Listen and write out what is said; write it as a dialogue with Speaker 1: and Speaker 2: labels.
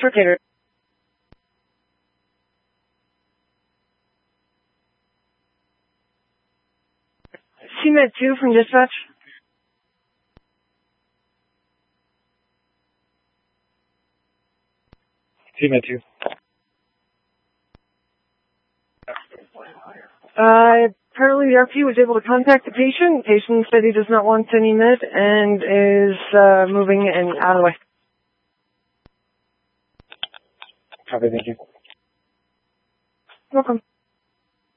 Speaker 1: for cater. CMed 2 from dispatch.
Speaker 2: CMed 2.
Speaker 1: Apparently the RP was able to contact the patient. The patient said he does not want any med and is moving and out of the way.
Speaker 2: Copy, thank you.
Speaker 1: Welcome.